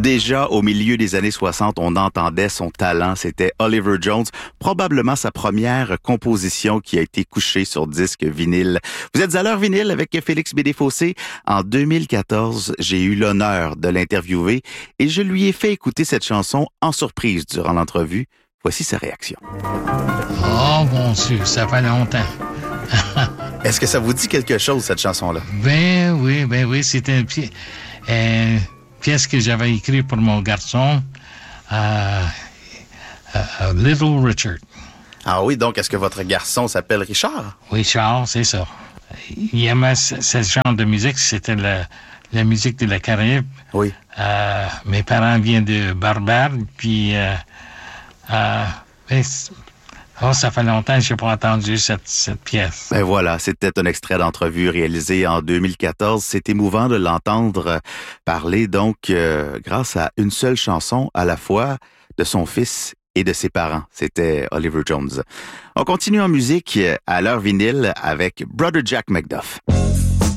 Déjà, au milieu des années 60, on entendait son talent. C'était Oliver Jones, probablement sa première composition qui a été couchée sur disque vinyle. Vous êtes à l'heure vinyle avec Félix Bédé-Fossé. En 2014, j'ai eu l'honneur de l'interviewer et je lui ai fait écouter cette chanson en surprise durant l'entrevue. Voici sa réaction. Oh mon Dieu, ça fait longtemps. Est-ce que ça vous dit quelque chose, cette chanson-là? Ben oui, c'était une pièce que j'avais écrite pour mon garçon, Little Richard. Ah oui, donc est-ce que votre garçon s'appelle Richard? Oui, Charles, c'est ça. Il aimait ce genre de musique, c'était la musique de la Caraïbe. Oui. Mes parents viennent de Barbade, puis ça fait longtemps que je n'ai pas entendu cette pièce. Ben voilà, c'était un extrait d'entrevue réalisé en 2014. C'est émouvant de l'entendre parler, donc, grâce à une seule chanson, à la fois de son fils et de ses parents. C'était Oliver Jones. On continue en musique à l'heure vinyle avec Brother Jack McDuff.